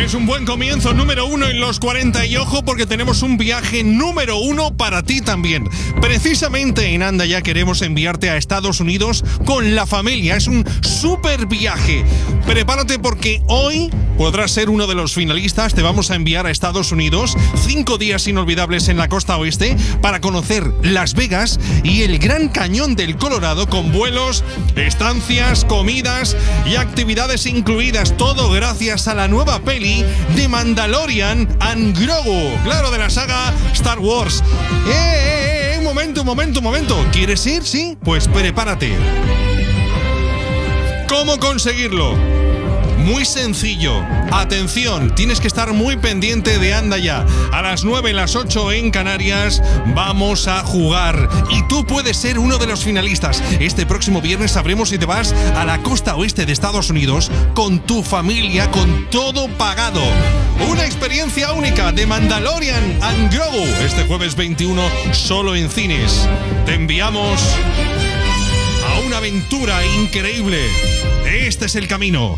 Es un buen comienzo, número 1 en los 40 y ojo porque tenemos un viaje número 1 para ti también. Precisamente en Anda Ya queremos enviarte a Estados Unidos con la familia. Es un súper viaje. Prepárate porque hoy podrás ser uno de los finalistas. Te vamos a enviar a Estados Unidos 5 días inolvidables en la costa oeste para conocer Las Vegas y el Gran Cañón del Colorado con vuelos, estancias, comidas y actividades incluidas. Todo gracias a la nueva peli de Mandalorian and Grogu. Claro, de la saga Star Wars. Un momento. ¿Quieres ir? ¿Sí? Pues prepárate. ¿Cómo conseguirlo? Muy sencillo. Atención, tienes que estar muy pendiente de Anda Ya. A las 9, las 8 en Canarias vamos a jugar. Y tú puedes ser uno de los finalistas. Este próximo viernes sabremos si te vas a la costa oeste de Estados Unidos con tu familia, con todo pagado. Una experiencia única de Mandalorian and Grogu. Este jueves 21 solo en cines. Te enviamos a una aventura increíble. Este es el camino.